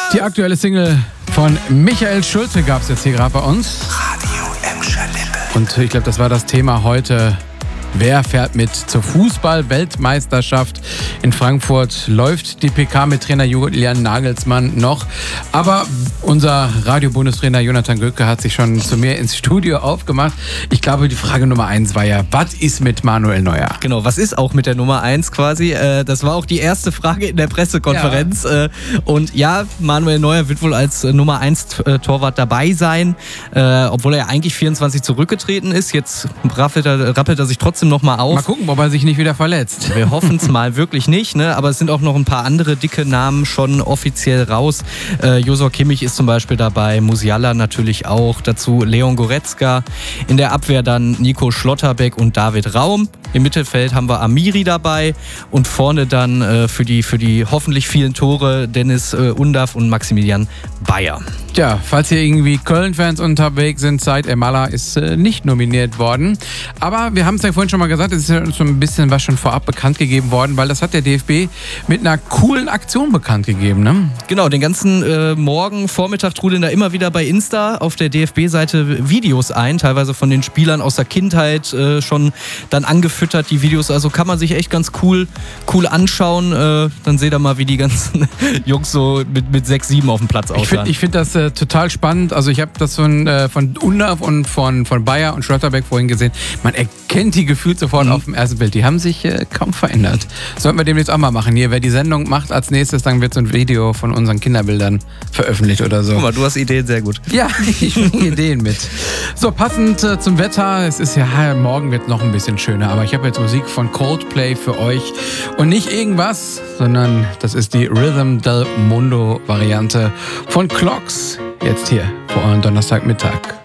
Die aktuelle Single von Michael Schulte gab es jetzt hier gerade bei uns. Radio Emscher-Lippe. Und ich glaube, das war das Thema heute. Wer fährt mit zur Fußball-Weltmeisterschaft in Frankfurt? Läuft die PK mit Trainer Julian Nagelsmann noch? Aber unser Radio-Bundestrainer Jonathan Göke hat sich schon zu mir ins Studio aufgemacht. Ich glaube, die Frage Nummer 1 war ja, was ist mit Manuel Neuer? Genau, was ist auch mit der Nummer 1 quasi? Das war auch die erste Frage in der Pressekonferenz. Ja. Und ja, Manuel Neuer wird wohl als Nummer 1 Torwart dabei sein, obwohl er ja eigentlich 24 zurückgetreten ist. Jetzt rappelt er sich trotzdem noch mal auf. Mal gucken, ob er sich nicht wieder verletzt. Wir hoffen es mal wirklich nicht, ne? Aber es sind auch noch ein paar andere dicke Namen schon offiziell raus. Joshua Kimmich ist zum Beispiel dabei, Musiala natürlich auch, dazu Leon Goretzka. In der Abwehr dann Nico Schlotterbeck und David Raum. Im Mittelfeld haben wir Amiri dabei und vorne dann für die hoffentlich vielen Tore Dennis Undav und Maximilian Bayer. Tja, falls hier irgendwie Köln-Fans unterwegs sind, Said Elmalah ist nicht nominiert worden. Aber wir haben es ja vorhin schon mal gesagt, es ist ja so ein bisschen was schon vorab bekannt gegeben worden, weil das hat der DFB mit einer coolen Aktion bekannt gegeben, ne? Genau, den ganzen Vormittag trudeln da immer wieder bei Insta auf der DFB-Seite Videos ein, teilweise von den Spielern aus der Kindheit schon dann angefüttert, die Videos. Also kann man sich echt ganz cool anschauen. Dann seht ihr mal, wie die ganzen Jungs so mit 6, 7 auf dem Platz aussehen. Ich finde das total spannend. Also ich habe das von Undav und von Bayer und Schlotterbeck vorhin gesehen. Man erkennt die gefühlt sofort auf dem ersten Bild. Die haben sich kaum verändert. Sollten wir demnächst auch mal machen. Hier, wer die Sendung macht als nächstes, dann wird so ein Video von unseren Kinderbildern veröffentlicht oder so. Guck mal, du hast Ideen, sehr gut. Ja, ich bringe Ideen mit. So, passend zum Wetter. Es ist ja, morgen wird noch ein bisschen schöner. Aber ich habe jetzt Musik von Coldplay für euch. Und nicht irgendwas, sondern das ist die Rhythm del Mundo Variante von Clocks. Jetzt hier vor eurem Donnerstagmittag.